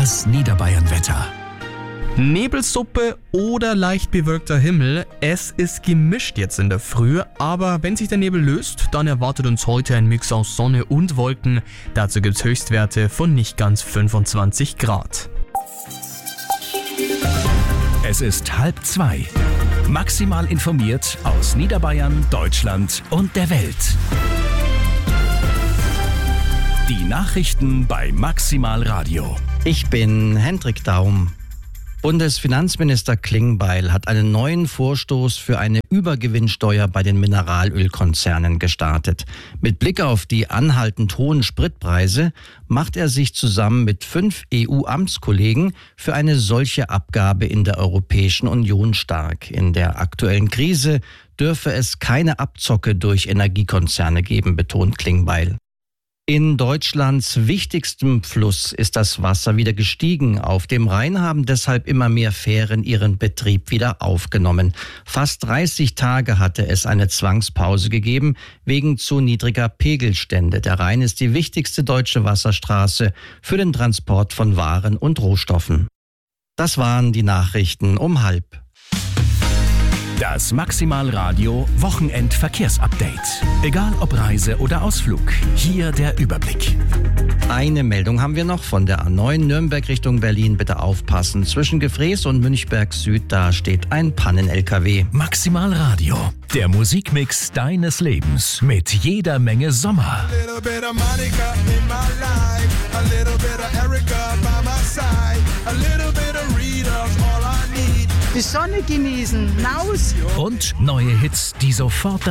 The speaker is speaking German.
Das Niederbayern-Wetter. Nebelsuppe oder leicht bewölkter Himmel. Es ist gemischt jetzt in der Früh, aber wenn sich der Nebel löst, dann erwartet uns heute ein Mix aus Sonne und Wolken. Dazu gibt es Höchstwerte von nicht ganz 25 Grad. Es ist 1:30. Maximal informiert aus Niederbayern, Deutschland und der Welt. Die Nachrichten bei Maximal Radio. Ich bin Hendrik Daum. Bundesfinanzminister Klingbeil hat einen neuen Vorstoß für eine Übergewinnsteuer bei den Mineralölkonzernen gestartet. Mit Blick auf die anhaltend hohen Spritpreise macht er sich zusammen mit 5 EU-Amtskollegen für eine solche Abgabe in der Europäischen Union stark. In der aktuellen Krise dürfe es keine Abzocke durch Energiekonzerne geben, betont Klingbeil. In Deutschlands wichtigstem Fluss ist das Wasser wieder gestiegen. Auf dem Rhein haben deshalb immer mehr Fähren ihren Betrieb wieder aufgenommen. Fast 30 Tage hatte es eine Zwangspause gegeben wegen zu niedriger Pegelstände. Der Rhein ist die wichtigste deutsche Wasserstraße für den Transport von Waren und Rohstoffen. Das waren die Nachrichten um 1:30. Das Maximal Radio Wochenendverkehrsupdate. Egal ob Reise oder Ausflug, hier der Überblick. Eine Meldung haben wir noch von der A9 Nürnberg Richtung Berlin. Bitte aufpassen. Zwischen Gefrees und Münchberg Süd, da steht ein Pannen-LKW. Maximal Radio, der Musikmix deines Lebens mit jeder Menge Sommer. Die Sonne genießen, raus! Und neue Hits, die sofort